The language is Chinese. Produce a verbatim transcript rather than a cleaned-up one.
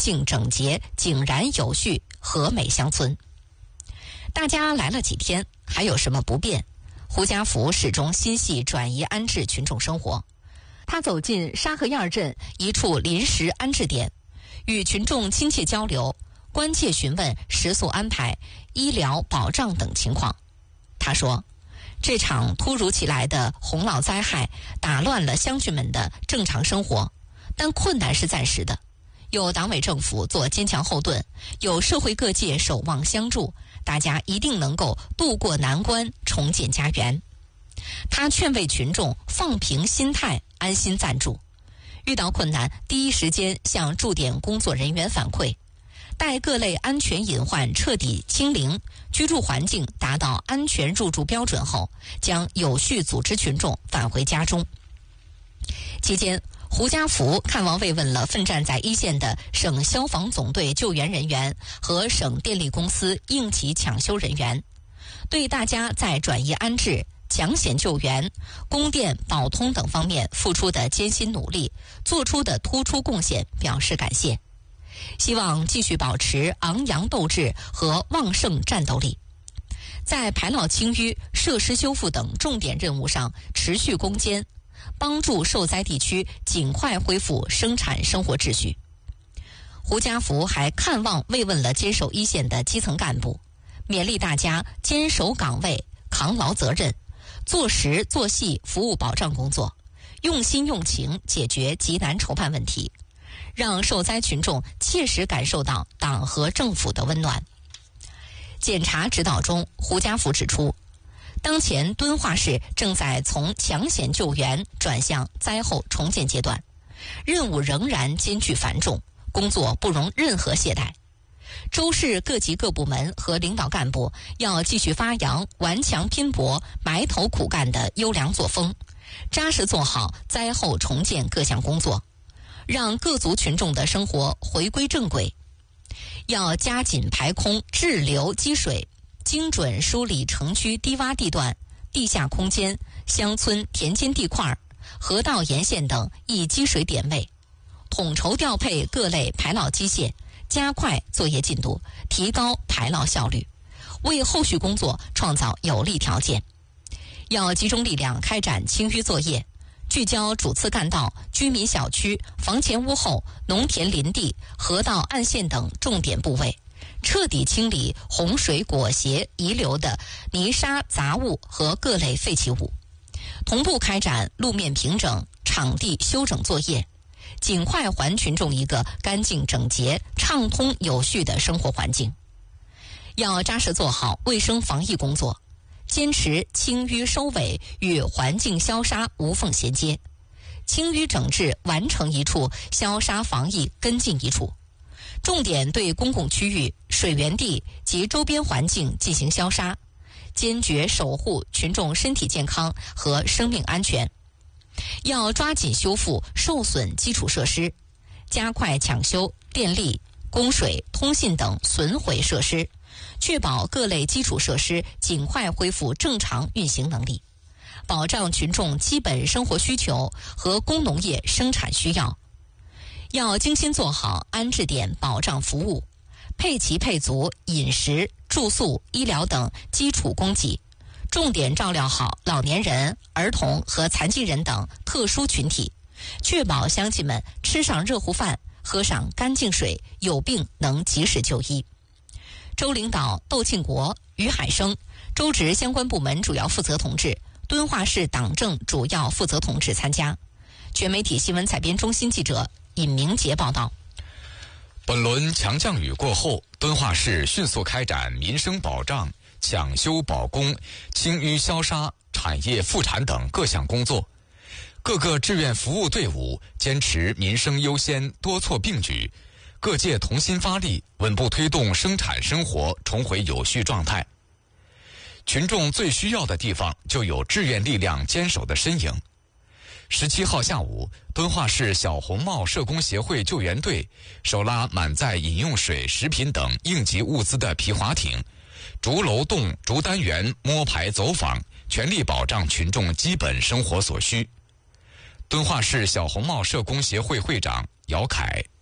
净整洁、井然有序、和美乡村。大家来了几天，还有什么不便？胡家福始终心系转移安置群众生活。他走进沙河堰镇一处临时安置点，与群众亲切交流，关切询问食宿安排、医疗保障等情况。他说，这场突如其来的洪涝灾害打乱了乡居们的正常生活，但困难是暂时的，有党委政府做坚强后盾，有社会各界守望相助，大家一定能够渡过难关，重建家园。他劝慰群众放平心态，安心暂住，遇到困难第一时间向驻点工作人员反馈，待各类安全隐患彻底清零，居住环境达到安全入住标准后，将有序组织群众返回家中。期间，胡家福看望慰问了奋战在一线的省消防总队救援人员和省电力公司应急抢修人员，对大家在转移安置、抢险救援、供电保通等方面付出的艰辛努力，做出的突出贡献表示感谢，希望继续保持昂扬斗志和旺盛战斗力，在排涝清淤、设施修复等重点任务上持续攻坚，帮助受灾地区尽快恢复生产生活秩序。胡家福还看望慰问了坚守一线的基层干部，勉励大家坚守岗位、扛牢责任，做实做细服务保障工作，用心用情解决急难愁盼问题，让受灾群众切实感受到党和政府的温暖。检查指导中，胡家福指出，当前敦化市正在从抢险救援转向灾后重建阶段，任务仍然艰巨繁重，工作不容任何懈怠。州市各级各部门和领导干部要继续发扬顽强拼搏、埋头苦干的优良作风，扎实做好灾后重建各项工作，让各族群众的生活回归正轨。要加紧排空滞留积水，精准梳理城区低洼地段、地下空间、乡村田间地块、河道沿线等易积水点位，统筹调配各类排涝机械，加快作业进度，提高排涝效率，为后续工作创造有利条件。要集中力量开展清淤作业，聚焦主次干道、居民小区、房前屋后、农田林地、河道岸线等重点部位，彻底清理洪水裹挟遗留的泥沙杂物和各类废弃物，同步开展路面平整、场地修整作业，尽快还群众一个干净整洁、畅通有序的生活环境。要扎实做好卫生防疫工作，坚持清淤收尾与环境消杀无缝衔接，清淤整治完成一处，消杀防疫跟进一处，重点对公共区域、水源地及周边环境进行消杀，坚决守护群众身体健康和生命安全。要抓紧修复受损基础设施，加快抢修电力、供水、通信等损毁设施，确保各类基础设施尽快恢复正常运行能力，保障群众基本生活需求和工农业生产需要。要精心做好安置点保障服务，配齐配足饮食、住宿、医疗等基础供给，重点照料好老年人、儿童和残疾人等特殊群体，确保乡亲们吃上热乎饭、喝上干净水，有病能及时就医。州领导窦庆国、于海生，州直相关部门主要负责同志，敦化市党政主要负责同志参加。全媒体新闻采编中心记者尹明杰报道。 本轮强降雨过后，敦化市迅速开展民生保障、抢修保供、清淤消杀、产业复产等各项工作。各个志愿服务队伍坚持民生优先、多措并举，各界同心发力，稳步推动生产生活重回有序状态。群众最需要的地方，就有志愿力量坚守的身影。十七号下午，敦化市小红帽社工协会救援队手拉满载饮用水、食品等应急物资的皮划艇，逐楼栋、逐单元摸排走访，全力保障群众基本生活所需。敦化市小红帽社工协会会长姚凯